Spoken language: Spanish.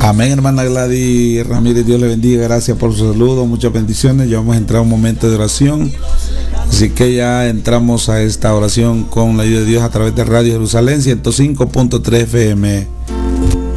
Amén, hermana Gladys Ramírez, Dios le bendiga, gracias por su saludo, muchas bendiciones. Ya vamos a entrar a un momento de oración, así que ya entramos a esta oración con la ayuda de Dios a través de Radio Jerusalén 105.3 FM.